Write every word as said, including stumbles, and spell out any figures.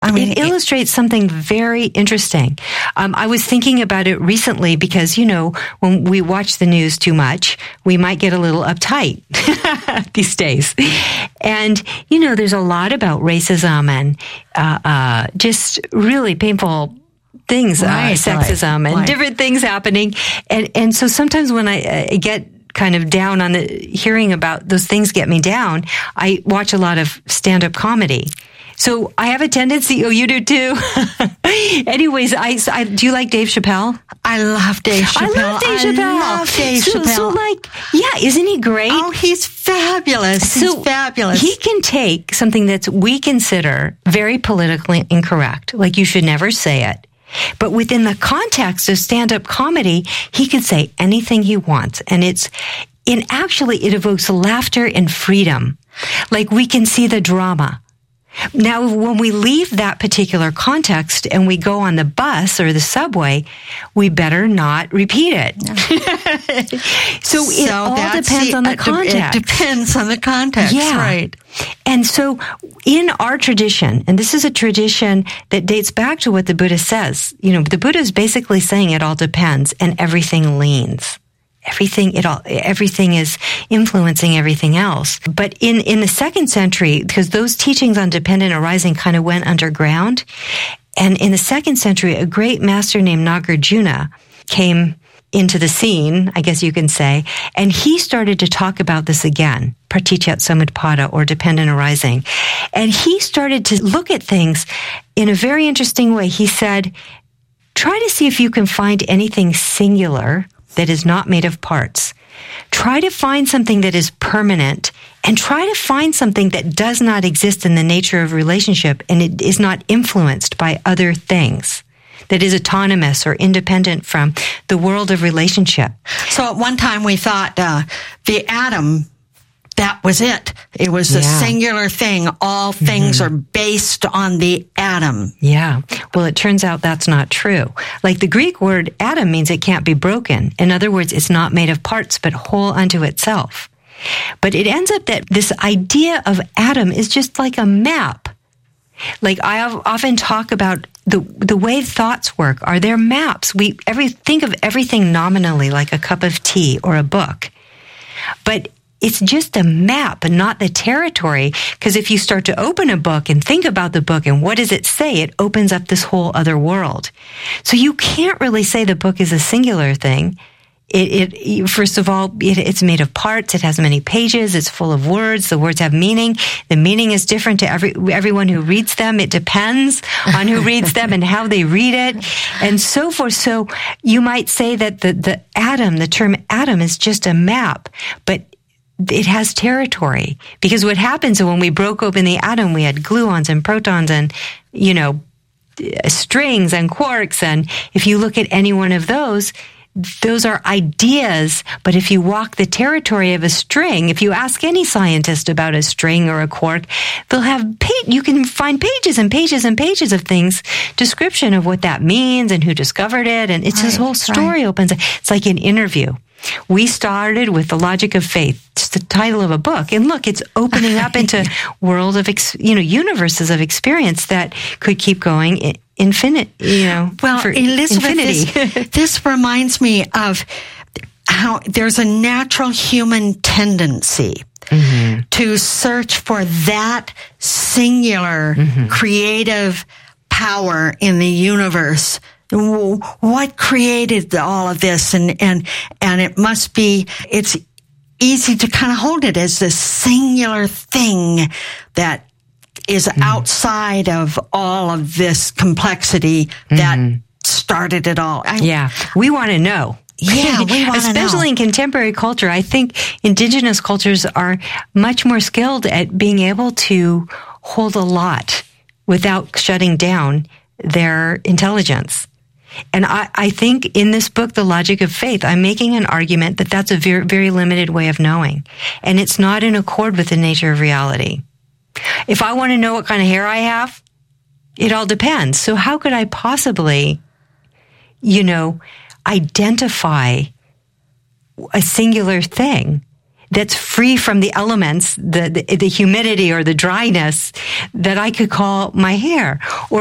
I mean, it illustrates something very interesting. Um, I was thinking about it recently because, you know, when we watch the news too much, we might get a little uptight these days. And, you know, there's a lot about racism and uh, uh, just really painful things, right, uh, sexism right, and right. different things happening. And, and so sometimes when I uh, get kind of down on the hearing about those things get me down, I watch a lot of stand-up comedy. So I have a tendency, oh, you do too. Anyways, I, I, do you like Dave Chappelle? I love Dave Chappelle. I love Dave Chappelle. I love Dave so, Chappelle. So like, yeah, isn't he great? Oh, he's fabulous. He's so fabulous. He can take something that's we consider very politically incorrect, like you should never say it. But within the context of stand-up comedy, he can say anything he wants. And it's, and actually it evokes laughter and freedom. Like we can see the drama. Now, when we leave that particular context and we go on the bus or the subway, we better not repeat it. Yeah. so, so it all depends the, on the context. It depends on the context, yeah. right. And so in our tradition, and this is a tradition that dates back to what the Buddha says, you know, the Buddha is basically saying it all depends and everything leans. Everything, it all, everything is influencing everything else. But in, in the second century, because those teachings on dependent arising kind of went underground, and in the second century, a great master named Nagarjuna came into the scene, I guess you can say, and he started to talk about this again, Pratichyatsamutpada, or dependent arising. And he started to look at things in a very interesting way. He said, try to see if you can find anything singular that is not made of parts. Try to find something that is permanent and try to find something that does not exist in the nature of relationship and it is not influenced by other things, that is autonomous or independent from the world of relationship. So at one time we thought uh, the atom, that was it. It was a yeah. singular thing. All things mm-hmm. are based on the atom. Yeah. Well, it turns out that's not true. Like the Greek word atom means it can't be broken. In other words, it's not made of parts, but whole unto itself. But it ends up that this idea of atom is just like a map. Like I often talk about the the way thoughts work. Are there maps? We every think of everything nominally, like a cup of tea or a book. But it's just a map and not the territory. Because if you start to open a book and think about the book and what does it say, it opens up this whole other world. So you can't really say the book is a singular thing. It, it first of all, it, it's made of parts. It has many pages. It's full of words. The words have meaning. The meaning is different to every everyone who reads them. It depends on who reads them and how they read it, and so forth. So you might say that the the atom, the term atom, is just a map, but it has territory, because what happens when we broke open the atom, we had gluons and protons and, you know, strings and quarks. And if you look at any one of those, those are ideas. But if you walk the territory of a string, if you ask any scientist about a string or a quark, they'll have, pa- you can find pages and pages and pages of things, description of what that means and who discovered it. And it's right, this whole story right. opens. It's like an interview. We started with The Logic of Faith, just the title of a book. And look, it's opening up into world of, ex, you know, universes of experience that could keep going infinite, you know, well, for Elizabeth, infinity. This, this reminds me of how there's a natural human tendency mm-hmm. to search for that singular mm-hmm. creative power in the universe. What created all of this? And, and, and it must be, it's easy to kind of hold it as this singular thing that is mm. outside of all of this complexity that mm-hmm. started it all. I, yeah. We want to know. Yeah, we want to know. Especially in contemporary culture. I think indigenous cultures are much more skilled at being able to hold a lot without shutting down their intelligence. And I, I think in this book, The Logic of Faith, I'm making an argument that that's a very, very limited way of knowing. And it's not in accord with the nature of reality. If I want to know what kind of hair I have, it all depends. So how could I possibly, you know, identify a singular thing that's free from the elements, the, the, the humidity or the dryness, that I could call my hair. Or